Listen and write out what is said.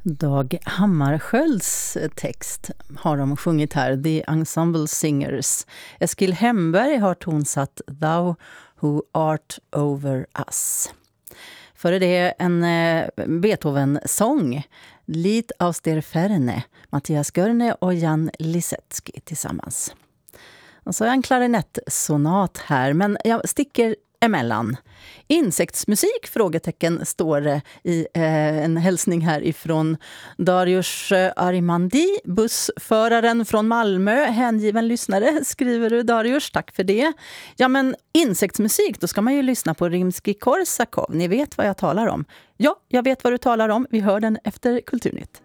Dag Hammarskjölds text har de sjungit här, The Ensemble Singers. Eskil Hemberg har tonsatt Thou Who Art Over Us. Före det en Beethoven-sång, Lied aus der Ferne, Mattias Görne och Jan Lisetski tillsammans. Och så en klarinettsonat här, men jag sticker emellan. Insektsmusik, frågetecken, står det i en hälsning här ifrån Darius Arimandi, bussföraren från Malmö, hängiven lyssnare, skriver du Darius, tack för det. Ja, men insektsmusik, då ska man ju lyssna på Rimsky-Korsakov, ni vet vad jag talar om. Ja, jag vet vad du talar om, vi hör den efter Kulturnytt.